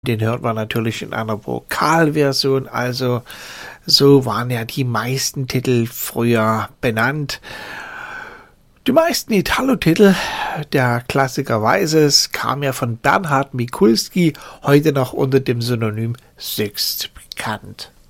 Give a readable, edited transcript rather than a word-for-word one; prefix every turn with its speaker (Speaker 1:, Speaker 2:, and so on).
Speaker 1: Den hört man natürlich in einer Vokalversion, also so waren ja die meisten Titel früher benannt. Die meisten Italo-Titel, der Klassiker weiß es, kam ja von Bernhard Mikulski, heute noch unter dem Synonym Sixt bekannt.